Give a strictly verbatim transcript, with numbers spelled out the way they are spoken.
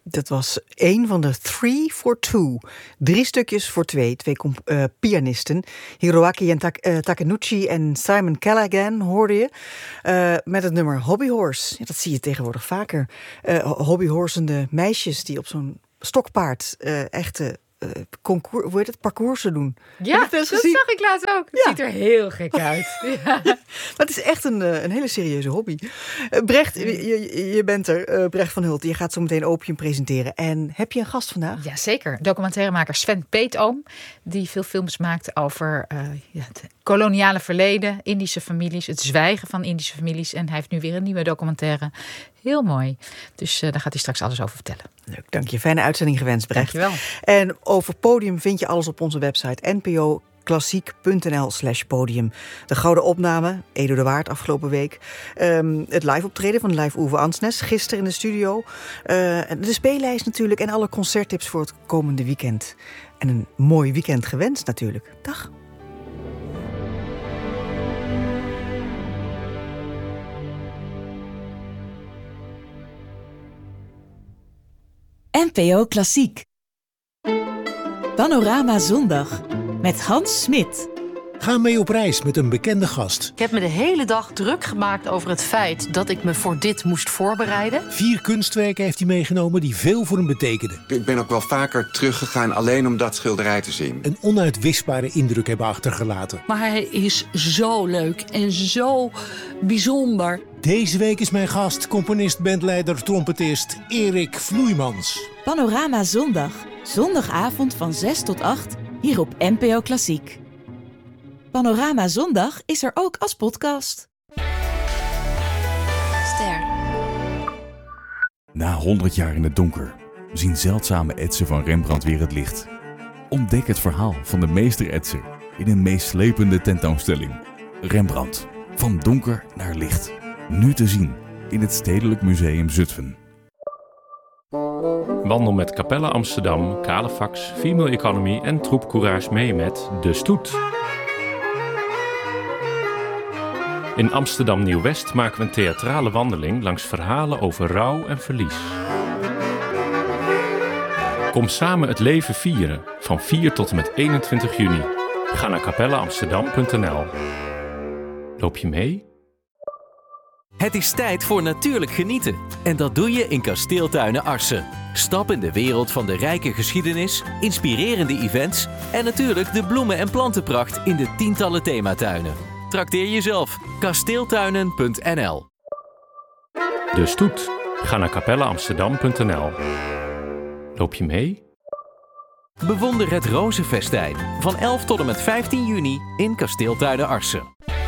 Dat was één van de Three for Two. Drie stukjes voor twee. Twee comp- uh, pianisten. Hiroaki en Tak- uh, Takenouchi en Simon Callaghan hoorde je. Uh, met het nummer Hobbyhorse. Ja, dat zie je tegenwoordig vaker. Uh, hobbyhorsende meisjes die op zo'n stokpaard uh, echte uh, concours, hoe heet het, parcoursen doen. Ja, dat zag ik laatst ook. Het Ja. ziet er heel gek uit. Ja. Maar het is echt een, een hele serieuze hobby. Uh, Brecht, je, je, je bent er, uh, Brecht van Hulten. Je gaat zo meteen Opium presenteren. En heb je een gast vandaag? Jazeker. Documentairemaker Sven Peetoom. Die veel films maakt over uh, ja, het koloniale verleden. Indische families. Het zwijgen van Indische families. En hij heeft nu weer een nieuwe documentaire. Heel mooi. Dus uh, daar gaat hij straks alles over vertellen. Leuk, dank je. Fijne uitzending gewenst, Brecht. Dankjewel. En over Podium vind je alles op onze website n p o klassiek.nl slash podium. De gouden opname, Edo de Waard afgelopen week. Um, het live optreden van Live Uwe Ansnes, gisteren in de studio. Uh, de speellijst natuurlijk en alle concerttips voor het komende weekend. En een mooi weekend gewenst natuurlijk. Dag. N P O Klassiek. Panorama Zondag met Hans Smit. Ga mee op reis met een bekende gast. Ik heb me de hele dag druk gemaakt over het feit dat ik me voor dit moest voorbereiden. Vier kunstwerken heeft hij meegenomen die veel voor hem betekenden. Ik ben ook wel vaker teruggegaan alleen om dat schilderij te zien. Een onuitwisbare indruk hebben achtergelaten. Maar hij is zo leuk en zo bijzonder. Deze week is mijn gast, componist, bandleider, trompetist Erik Vloeimans. Panorama Zondag. Zondagavond van zes tot acht hier op N P O Klassiek. Panorama Zondag is er ook als podcast. Ster. Na honderd jaar in het donker zien zeldzame etsen van Rembrandt weer het licht. Ontdek het verhaal van de meester-etser in een meeslepende tentoonstelling. Rembrandt, van donker naar licht. Nu te zien in het Stedelijk Museum Zutphen. Wandel met Capelle Amsterdam, Calefax, Female Economy en Troep Courage mee met De Stoet. In Amsterdam Nieuw-West maken we een theatrale wandeling langs verhalen over rouw en verlies. Kom samen het leven vieren van vier tot en met eenentwintig juni. Ga naar capelle amsterdam punt n l. Loop je mee? Het is tijd voor natuurlijk genieten. En dat doe je in Kasteeltuinen Arsen. Stap in de wereld van de rijke geschiedenis, inspirerende events en natuurlijk de bloemen- en plantenpracht in de tientallen thematuinen. Trakteer jezelf. kasteeltuinen punt n l. De Stoet. Ga naar capelle amsterdam punt n l. Loop je mee? Bewonder het Rozenfestijn van elf tot en met vijftien juni in Kasteeltuinen Arsen.